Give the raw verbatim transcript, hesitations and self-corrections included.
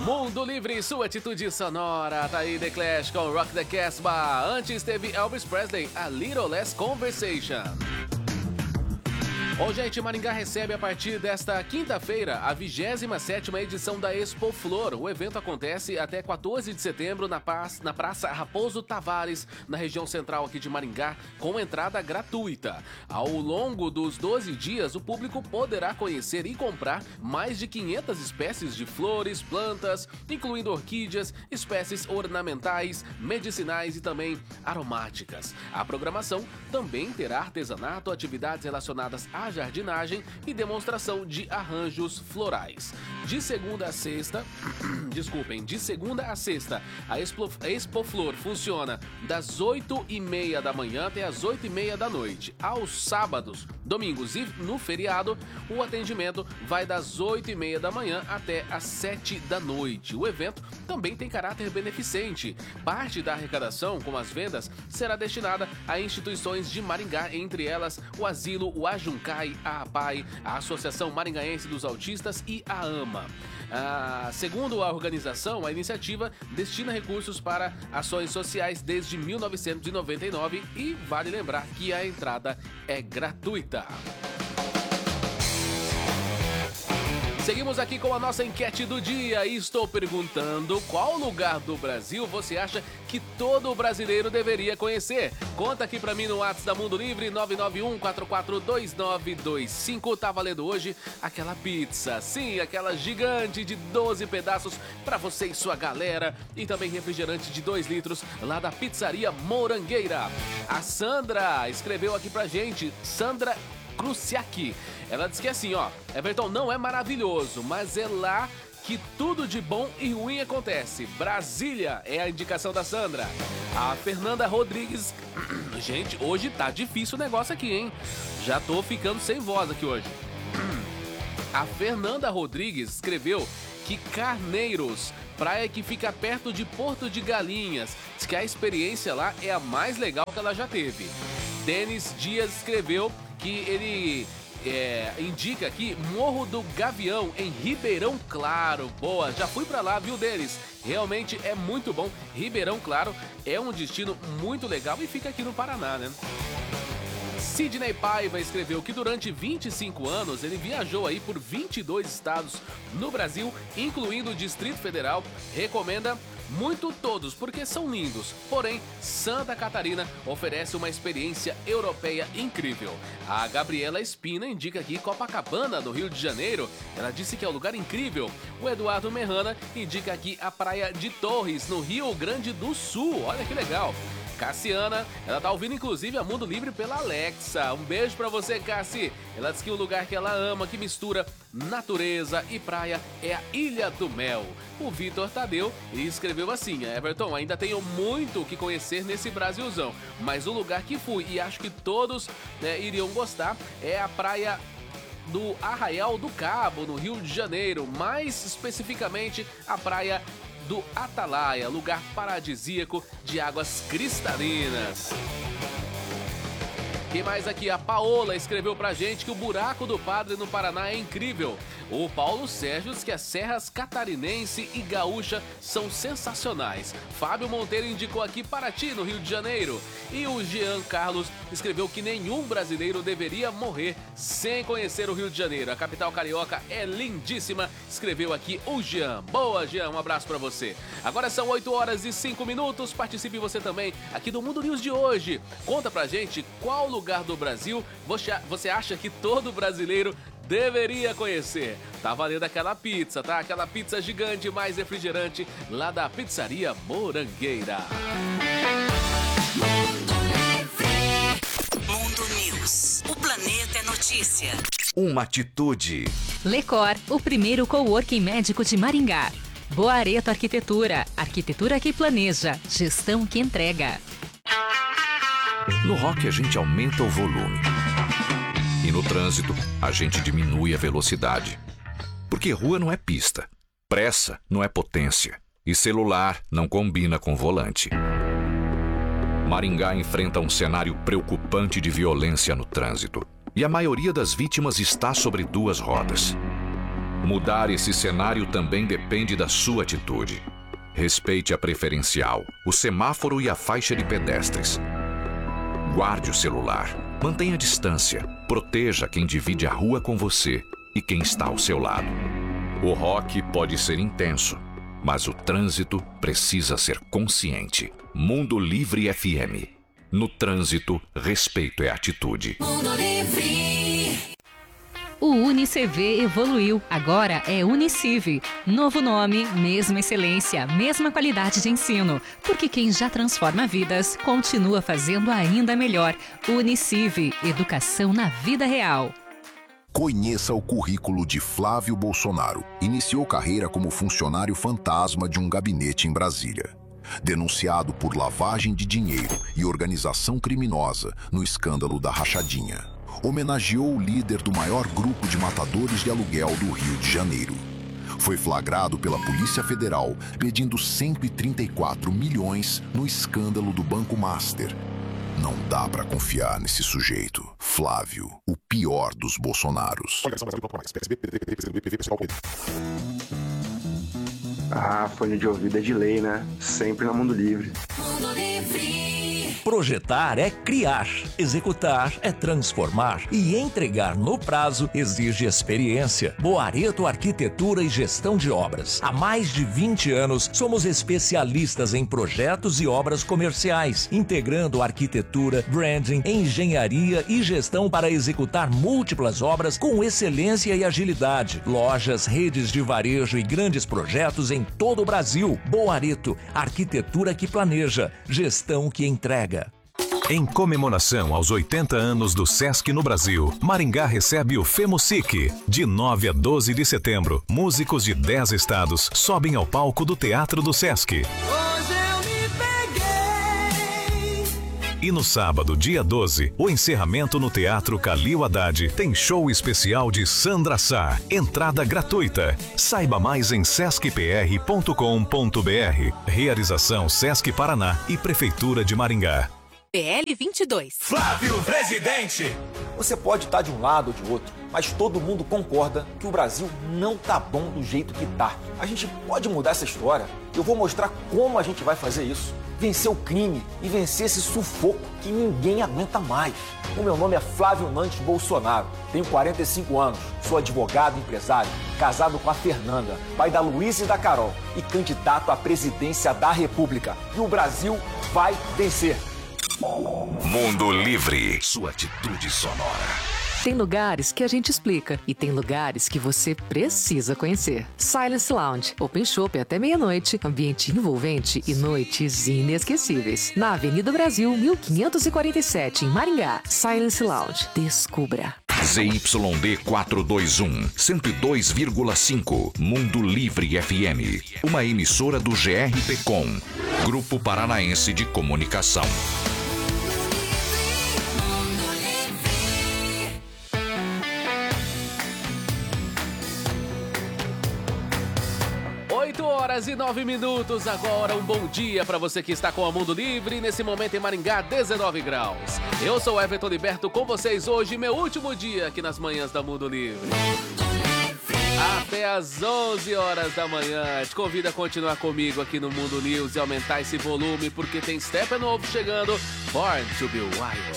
Mundo Livre, sua atitude sonora. Tá aí The Clash com Rock the Casbah. Antes teve Elvis Presley, A Little Less Conversation. Bom, gente, Maringá recebe a partir desta quinta-feira a vigésima sétima edição da Expo Flor. O evento acontece até quatorze de setembro na, paz, na Praça Raposo Tavares, na região central aqui de Maringá, com entrada gratuita. Ao longo dos doze dias, o público poderá conhecer e comprar mais de quinhentas espécies de flores, plantas, incluindo orquídeas, espécies ornamentais, medicinais e também aromáticas. A programação também terá artesanato, atividades relacionadas à jardinagem e demonstração de arranjos florais. De segunda a sexta, desculpem, de segunda a sexta, a Expo, a Expo Flor funciona das oito e meia da manhã até as oito e meia da noite. Aos sábados, domingos e no feriado, o atendimento vai das oito e meia da manhã até as sete da noite. O evento também tem caráter beneficente. Parte da arrecadação, como as vendas, será destinada a instituições de Maringá, entre elas o Asilo, o Ajuncai, a APAI, a Associação Maringaense dos Autistas e a AMA. Ah, segundo a organização, a iniciativa destina recursos para ações sociais desde mil novecentos e noventa e nove e vale lembrar que a entrada é gratuita. Seguimos aqui com a nossa enquete do dia e estou perguntando qual lugar do Brasil você acha que todo brasileiro deveria conhecer. Conta aqui pra mim no WhatsApp da Mundo Livre, nove nove um quatro quatro dois nove dois cinco. Tá valendo hoje aquela pizza, sim, aquela gigante de doze pedaços pra você e sua galera, e também refrigerante de dois litros lá da Pizzaria Morangueira. A Sandra escreveu aqui pra gente, Sandra Cruciac. Ela diz que assim, ó, Everton, não é maravilhoso, mas é lá que tudo de bom e ruim acontece. Brasília é a indicação da Sandra. A Fernanda Rodrigues... Gente, hoje tá difícil o negócio aqui, hein? Já tô ficando sem voz aqui hoje. A Fernanda Rodrigues escreveu que Carneiros, praia que fica perto de Porto de Galinhas, diz que a experiência lá é a mais legal que ela já teve. Denis Dias escreveu que ele é, indica aqui Morro do Gavião, em Ribeirão Claro. Boa, já fui pra lá, viu, Denis? Realmente é muito bom. Ribeirão Claro é um destino muito legal e fica aqui no Paraná, né? Sidney Paiva escreveu que durante vinte e cinco anos ele viajou aí por vinte e dois estados no Brasil, incluindo o Distrito Federal. Recomenda muito todos, porque são lindos. Porém, Santa Catarina oferece uma experiência europeia incrível. A Gabriela Espina indica aqui Copacabana, no Rio de Janeiro. Ela disse que é um lugar incrível. O Eduardo Merrana indica aqui a Praia de Torres, no Rio Grande do Sul. Olha que legal. Cassiana, ela tá ouvindo inclusive a Mundo Livre pela Alexa. Um beijo pra você, Cassi. Ela diz que o lugar que ela ama, que mistura natureza e praia, é a Ilha do Mel. O Vitor Tadeu escreveu assim: Everton, ainda tenho muito o que conhecer nesse Brasilzão, mas o lugar que fui e acho que todos, né, iriam gostar é a praia do Arraial do Cabo, no Rio de Janeiro, mais especificamente a praia do Atalaia, lugar paradisíaco de águas cristalinas. Quem mais aqui? A Paola escreveu pra gente que o Buraco do Padre no Paraná é incrível. O Paulo Sérgio diz que as serras catarinense e gaúcha são sensacionais. Fábio Monteiro indicou aqui Paraty, no Rio de Janeiro. E o Jean Carlos escreveu que nenhum brasileiro deveria morrer sem conhecer o Rio de Janeiro. A capital carioca é lindíssima, escreveu aqui o Jean. Boa, Jean, um abraço pra você. Agora são oito horas e cinco minutos. Participe você também aqui do Mundo News de hoje. Conta pra gente qual lugar do Brasil você acha que todo brasileiro deveria conhecer. Tá valendo aquela pizza, tá? Aquela pizza gigante mais refrigerante lá da Pizzaria Morangueira. Mundo News. O planeta é notícia. Uma atitude. Lecor, o primeiro coworking médico de Maringá. Boareto Arquitetura. Arquitetura que planeja. Gestão que entrega. No rock a gente aumenta o volume. E no trânsito, a gente diminui a velocidade. Porque rua não é pista, pressa não é potência, e celular não combina com volante. Maringá enfrenta um cenário preocupante de violência no trânsito, e a maioria das vítimas está sobre duas rodas. Mudar esse cenário também depende da sua atitude. Respeite a preferencial, o semáforo e a faixa de pedestres. Guarde o celular, mantenha a distância, proteja quem divide a rua com você e quem está ao seu lado. O rock pode ser intenso, mas o trânsito precisa ser consciente. Mundo Livre F M. No trânsito, respeito é atitude. Mundo Livre. O UniCV evoluiu, agora é Uniciv. Novo nome, mesma excelência, mesma qualidade de ensino. Porque quem já transforma vidas, continua fazendo ainda melhor. Uniciv, educação na vida real. Conheça o currículo de Flávio Bolsonaro. Iniciou carreira como funcionário fantasma de um gabinete em Brasília. Denunciado por lavagem de dinheiro e organização criminosa no escândalo da rachadinha. Homenageou o líder do maior grupo de matadores de aluguel do Rio de Janeiro. Foi flagrado pela Polícia Federal pedindo cento e trinta e quatro milhões no escândalo do Banco Master. Não dá pra confiar nesse sujeito. Flávio, o pior dos Bolsonaros. Ah, fone de ouvido é de lei, né? Sempre na Mundo Livre. Mundo Livre. Projetar é criar, executar é transformar e entregar no prazo exige experiência. Boareto Arquitetura e Gestão de Obras. Há mais de vinte anos, somos especialistas em projetos e obras comerciais, integrando arquitetura, branding, engenharia e gestão para executar múltiplas obras com excelência e agilidade. Lojas, redes de varejo e grandes projetos em todo o Brasil. Boareto, arquitetura que planeja, gestão que entrega. Em comemoração aos oitenta anos do Sesc no Brasil, Maringá recebe o FEMUSIC. De nove a doze de setembro, músicos de dez estados sobem ao palco do Teatro do Sesc. Hoje eu me peguei. E no sábado, dia doze, o encerramento no Teatro Calil Haddad tem show especial de Sandra Sá. Entrada gratuita. Saiba mais em sesc p r ponto com ponto b r. Realização Sesc Paraná e Prefeitura de Maringá. P L vinte e dois. Flávio Presidente! Você pode estar de um lado ou de outro, mas todo mundo concorda que o Brasil não tá bom do jeito que tá. A gente pode mudar essa história. Eu vou mostrar como a gente vai fazer isso. Vencer o crime e vencer esse sufoco que ninguém aguenta mais. O meu nome é Flávio Nantes Bolsonaro. Tenho quarenta e cinco anos, sou advogado e empresário, casado com a Fernanda, pai da Luísa e da Carol e candidato à presidência da República. E o Brasil vai vencer. Mundo Livre. Sua atitude sonora. Tem lugares que a gente explica e tem lugares que você precisa conhecer. Silence Lounge, Open Shop até meia-noite, ambiente envolvente e noites inesquecíveis. Na Avenida Brasil, mil quinhentos e quarenta e sete, em Maringá. Silence Lounge, descubra. Z Y D quatrocentos e vinte e um, cento e dois vírgula cinco, Mundo Livre F M. Uma emissora do G R P Com, Grupo Paranaense de Comunicação. oito horas e nove minutos agora, um bom dia para você que está com a Mundo Livre, nesse momento em Maringá, dezenove graus. Eu sou Everton Liberto com vocês hoje, meu último dia aqui nas manhãs da Mundo Livre. Até às onze horas da manhã, te convido a continuar comigo aqui no Mundo News e aumentar esse volume, porque tem Steppenwolf chegando, Born to be Wild.